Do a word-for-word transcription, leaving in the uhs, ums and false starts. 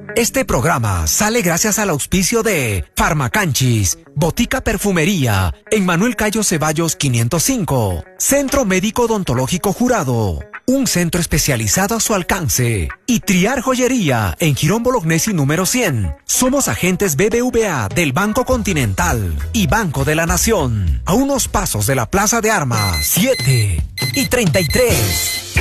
Este programa sale gracias al auspicio de Farmacanchis, Botica Perfumería, en Manuel Cayo Ceballos quinientos cinco, Centro Médico Odontológico Jurado, un centro especializado a su alcance, y Triar Joyería, en Girón Bolognesi número cien. Somos agentes B B V A del Banco Continental y Banco de la Nación, a unos pasos de la Plaza de Armas. siete y treinta y tres.